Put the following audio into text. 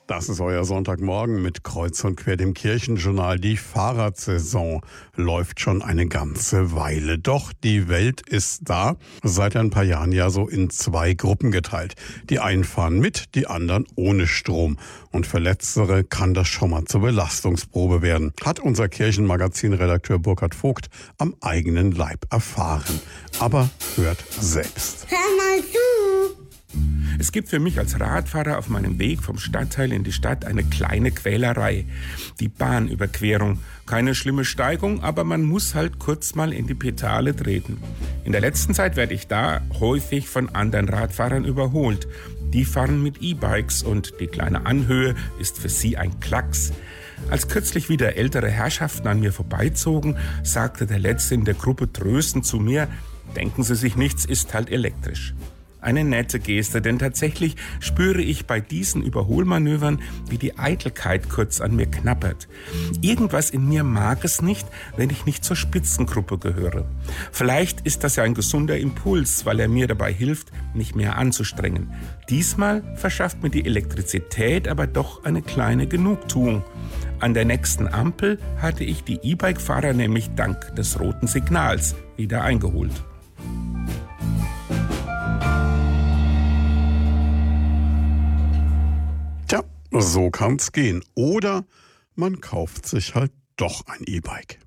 Das ist euer Sonntagmorgen mit Kreuz und Quer, dem Kirchenjournal. Die Fahrradsaison läuft schon eine ganze Weile. Doch die Welt ist da, seit ein paar Jahren ja so in zwei Gruppen geteilt. Die einen fahren mit, die anderen ohne Strom. Und für Letztere kann das schon mal zur Belastungsprobe werden. Hat unser Kirchenmagazin-Redakteur Burkhard Vogt am eigenen Leib erfahren. Aber hört selbst. Hör mal zu! Es gibt für mich als Radfahrer auf meinem Weg vom Stadtteil in die Stadt eine kleine Quälerei. Die Bahnüberquerung. Keine schlimme Steigung, aber man muss halt kurz mal in die Pedale treten. In der letzten Zeit werde ich da häufig von anderen Radfahrern überholt. Die fahren mit E-Bikes und die kleine Anhöhe ist für sie ein Klacks. Als kürzlich wieder ältere Herrschaften an mir vorbeizogen, sagte der Letzte in der Gruppe tröstend zu mir: Denken Sie sich nichts, ist halt elektrisch. Eine nette Geste, denn tatsächlich spüre ich bei diesen Überholmanövern, wie die Eitelkeit kurz an mir knabbert. Irgendwas in mir mag es nicht, wenn ich nicht zur Spitzengruppe gehöre. Vielleicht ist das ja ein gesunder Impuls, weil er mir dabei hilft, mich mehr anzustrengen. Diesmal verschafft mir die Elektrizität aber doch eine kleine Genugtuung. An der nächsten Ampel hatte ich die E-Bike-Fahrer nämlich dank des roten Signals wieder eingeholt. So kann's gehen. Oder man kauft sich halt doch ein E-Bike.